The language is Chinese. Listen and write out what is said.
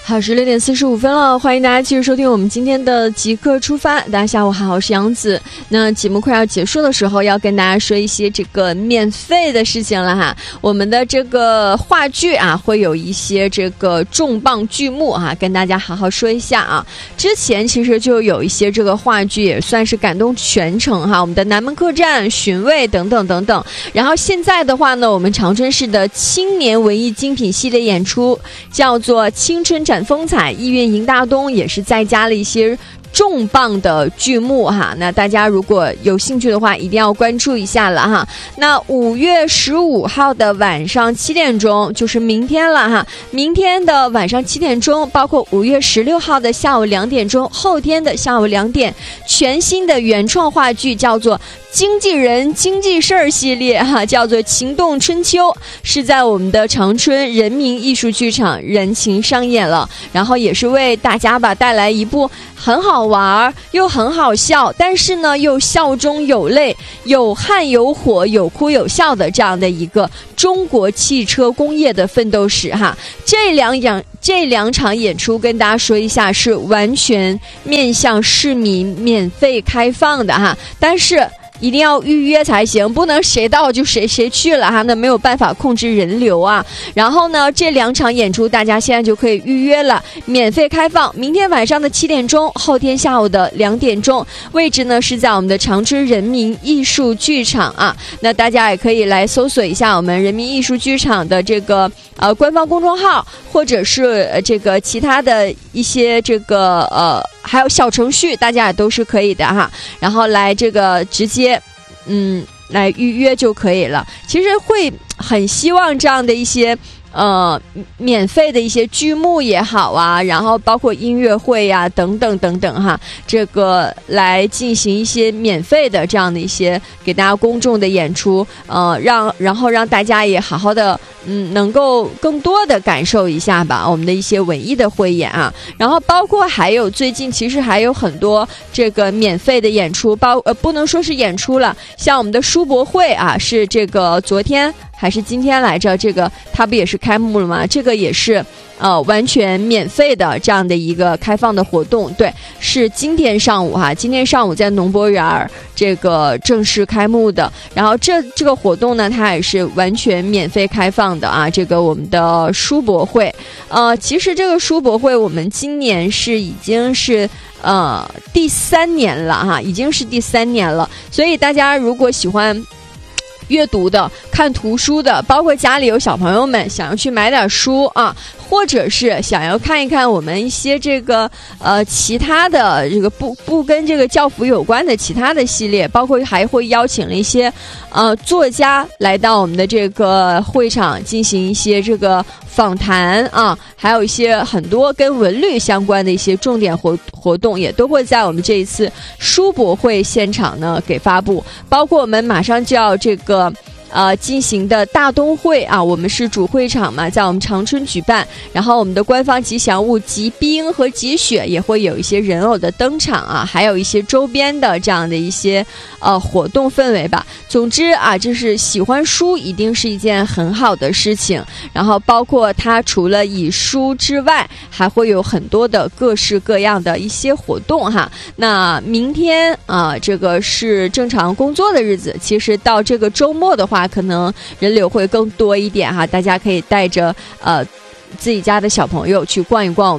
好，16:45了，欢迎大家继续收听我们今天的即刻出发。大家下午好，我是杨子。那节目快要结束的时候，要跟大家说一些这个免费的事情了哈。我们的这个话剧啊，会有一些这个重磅剧目啊，跟大家好好说一下啊。之前其实就有一些这个话剧也算是感动全城哈，我们的南门客栈、寻味等等等等。然后现在的话呢，我们长春市的青年文艺精品系列演出叫做青春展风采，意韵迎大东，也是再加了一些重磅的剧目哈。那大家如果有兴趣的话，一定要关注一下了哈。那5月15号的晚上7点钟，就是明天了哈。明天的晚上7点钟，包括5月16号的下午2点钟，后天的下午2点，全新的原创话剧叫做经纪人经济事儿系列哈，叫做情动春秋，是在我们的长春人民艺术剧场人情上演了。然后也是为大家带来一部很好玩又很好笑，但是呢又笑中有泪，有汗有火，有哭有笑的这样的一个中国汽车工业的奋斗史哈。这两场演出跟大家说一下，是完全面向市民免费开放的哈，但是一定要预约才行，不能谁到就谁去了哈，那没有办法控制人流啊。然后呢，这2场演出大家现在就可以预约了，免费开放。明天晚上的7点钟，后天下午的2点钟，位置呢是在我们的长春人民艺术剧场啊。那大家也可以来搜索一下我们人民艺术剧场的这个官方公众号，或者是这个其他的一些这个还有小程序，大家也都是可以的哈。然后来这个直接来预约就可以了。其实会很希望这样的一些免费的一些剧目也好啊，然后包括音乐会呀等等等等哈，这个来进行一些免费的这样的一些给大家公众的演出，然后让大家也好好的能够更多的感受一下吧我们的一些文艺的汇演啊。然后包括还有最近其实还有很多这个免费的演出，不能说是演出了，像我们的书博会啊，是这个昨天还是今天来着，这个它不也是开幕了吗？这个也是完全免费的这样的一个开放的活动。对，是今天上午哈，今天上午在农博园这个正式开幕的。然后这个活动呢，它也是完全免费开放的啊。这个我们的书博会，其实这个书博会我们今年已经是第3年了哈，已经是第3年了。所以大家如果喜欢阅读的、看图书的，包括家里有小朋友们想要去买点书啊，或者是想要看一看我们一些这个其他的这个不跟这个教辅有关的其他的系列，包括还会邀请了一些作家来到我们的这个会场进行一些这个访谈啊，还有一些很多跟文旅相关的一些重点活动也都会在我们这一次书博会现场呢给发布。包括我们马上就要这个进行的大东会啊，我们是主会场嘛，在我们长春举办。然后我们的官方吉祥物吉冰和吉雪也会有一些人偶的登场啊，还有一些周边的这样的一些活动氛围吧。总之啊，就是喜欢书一定是一件很好的事情。然后包括它除了以书之外，还会有很多的各式各样的一些活动哈。那明天这个是正常工作的日子，其实到这个周末的话，可能人流会更多一点哈，大家可以带着自己家的小朋友去逛一逛